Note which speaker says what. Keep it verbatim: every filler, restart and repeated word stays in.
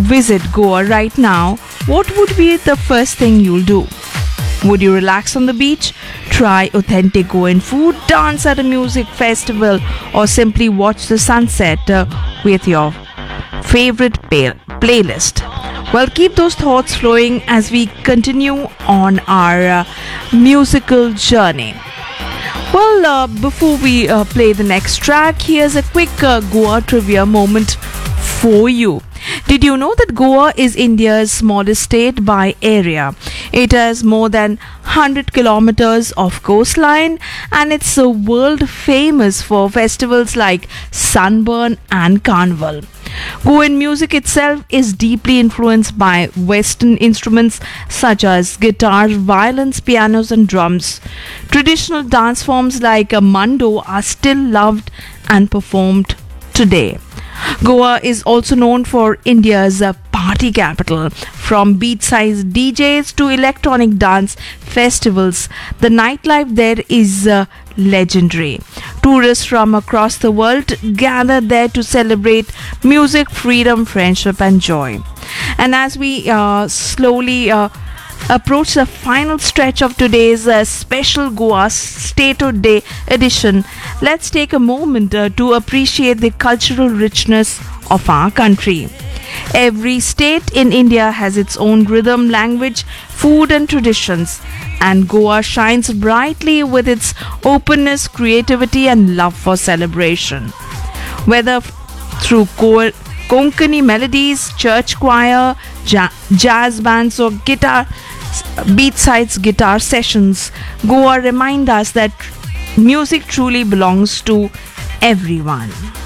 Speaker 1: visit Goa right now, what would be the first thing you'll do? Would you relax on the beach, try authentic Goan food, dance at a music festival, or simply watch the sunset uh, with your favorite pay- playlist? Well, keep those thoughts flowing as we continue on our uh, musical journey. Well, uh, before we uh, play the next track, here's a quick uh, Goa trivia moment for you. Did you know that Goa is India's smallest state by area? It has more than one hundred kilometers of coastline, and it's uh, world famous for festivals like Sunburn and Carnival. Goan music itself is deeply influenced by Western instruments such as guitars, violins, pianos, and drums. Traditional dance forms like a mando are still loved and performed today. Goa is also known for India's uh, party capital. From beach-sized D Js to electronic dance festivals, the nightlife there is uh, legendary. Tourists from across the world gather there to celebrate music, freedom, friendship, and joy. And as we uh, slowly uh, approach the final stretch of today's uh, special Goa Statehood Day edition, let's take a moment uh, to appreciate the cultural richness of our country. Every state in India has its own rhythm, language, food, and traditions, and Goa shines brightly with its openness, creativity, and love for celebration. Whether f- through Ko- Konkani melodies, church choir, ja- jazz bands, or guitar beat-sides guitar sessions, Goa remind us that music truly belongs to everyone.